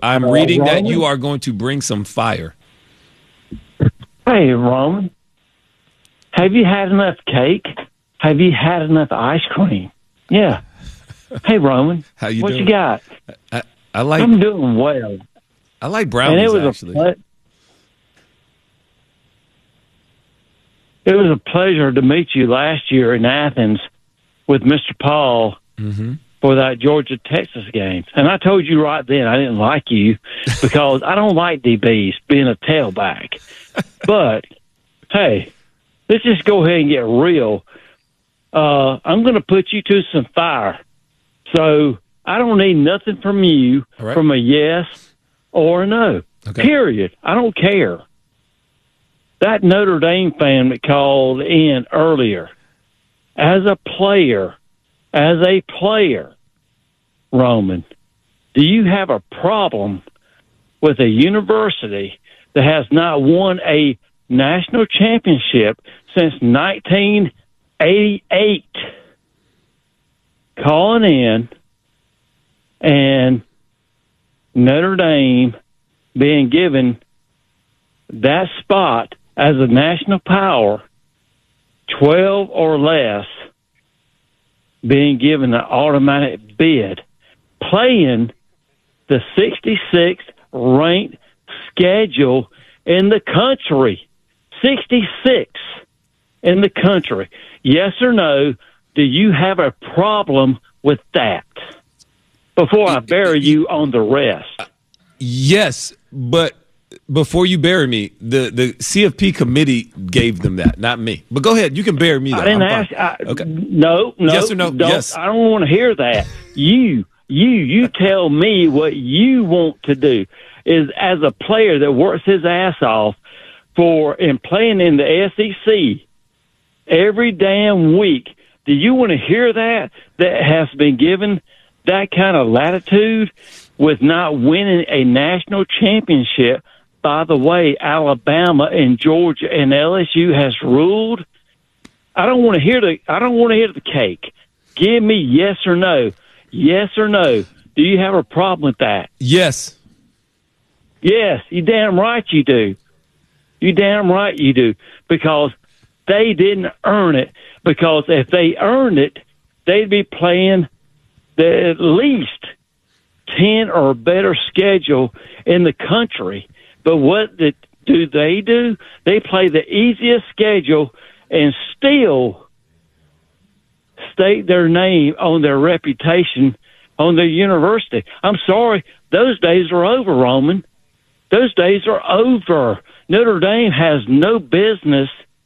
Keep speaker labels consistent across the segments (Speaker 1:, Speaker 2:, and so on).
Speaker 1: I'm reading that
Speaker 2: Roman?
Speaker 1: you are going to bring some fire.
Speaker 2: Hey, Roman, have you had enough cake? Have you had enough ice cream? Yeah. Hey, Roman,
Speaker 1: How you
Speaker 2: what
Speaker 1: doing?
Speaker 2: you got?
Speaker 1: I like
Speaker 2: I'm doing well.
Speaker 1: I like
Speaker 2: And
Speaker 1: brownies actually.
Speaker 2: It was a pleasure to meet you last year in Athens with Mr. Paul for that Georgia-Texas game. And I told you right then I didn't like you because I don't like DBs being a tailback. But, hey, let's just go ahead and get real. I'm going to put you to some fire. So I don't need nothing from you from a yes or a no.
Speaker 1: Okay.
Speaker 2: Period. I don't care. That Notre Dame fan that called in earlier, as a player, Roman, do you have a problem with a university that has not won a national championship since 1988 calling in and Notre Dame being given that spot as a national power, 12 or less, being given an automatic bid, playing the 66th ranked schedule in the country. 66 in the country. Yes or no, do you have a problem with that? Before I bury you on the rest.
Speaker 1: Yes, but before you bury me, the CFP committee gave them that, not me. But go ahead, you can bury me. Though.
Speaker 2: I didn't ask.
Speaker 1: Okay.
Speaker 2: No.
Speaker 1: Yes or no?
Speaker 2: Don't,
Speaker 1: yes.
Speaker 2: I don't want to hear that. You tell me what you want to do. Is as a player that works his ass off and playing in the SEC every damn week. Do you want to hear that has been given that kind of latitude with not winning a national championship? By the way, Alabama and Georgia and LSU has ruled. I don't want to hear the cake. Give me yes or no. Yes or no. Do you have a problem with that?
Speaker 1: Yes.
Speaker 2: Yes, you damn right you do. You damn right you do. Because they didn't earn it. Because if they earned it, they'd be playing at least 10 or better schedule in the country. But what do? They play the easiest schedule and still state their name on their reputation on their university. I'm sorry, those days are over, Roman. Those days are over. Notre Dame has no business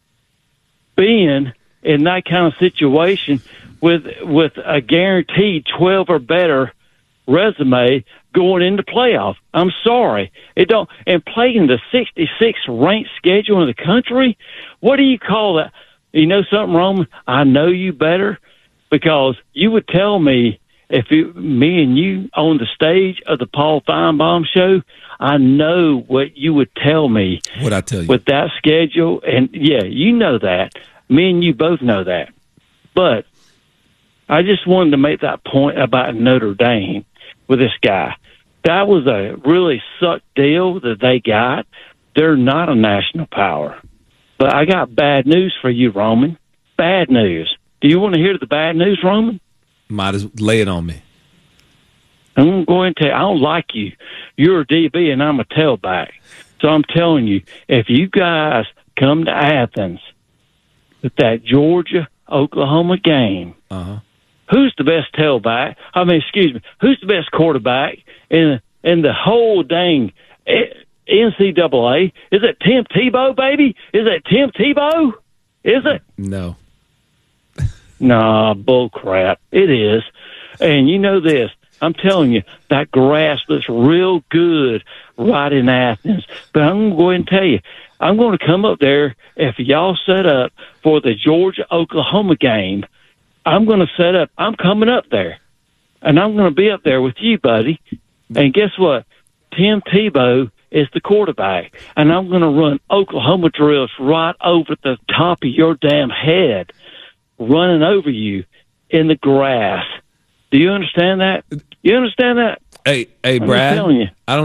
Speaker 2: being in that kind of situation with a guaranteed 12 or better resume going into playoff. I'm sorry. And playing the 66th ranked schedule in the country, what do you call that? You know something, Roman? I know you better because you would tell me if me and you on the stage of the Paul Feinbaum show, I know what you would tell me.
Speaker 1: What I tell you?
Speaker 2: With that schedule, and yeah, you know that. Me and you both know that. But I just wanted to make that point about Notre Dame with this guy. That was a really suck deal that they got. They're not a national power. But I got bad news for you, Roman. Bad news. Do you want to hear the bad news, Roman?
Speaker 1: Might as well lay it on me.
Speaker 2: I'm going to. I don't like you. You're a DB and I'm a tailback. So I'm telling you, if you guys come to Athens with that Georgia-Oklahoma game, who's the best tailback? Who's the best quarterback in the whole dang NCAA? Is it Tim Tebow, baby? Is it Tim Tebow? Is it?
Speaker 1: No.
Speaker 2: Nah, bull crap. It is. And you know this. I'm telling you, that grass looks real good right in Athens. But I'm going to go ahead and tell you, I'm going to come up there if y'all set up for the Georgia-Oklahoma game. I'm going to set up. I'm coming up there. And I'm going to be up there with you, buddy. And guess what? Tim Tebow is the quarterback. And I'm going to run Oklahoma drills right over the top of your damn head, running over you in the grass. Do you understand that? You understand that?
Speaker 1: Hey,
Speaker 2: I'm
Speaker 1: Brad.
Speaker 2: telling you.
Speaker 1: I don't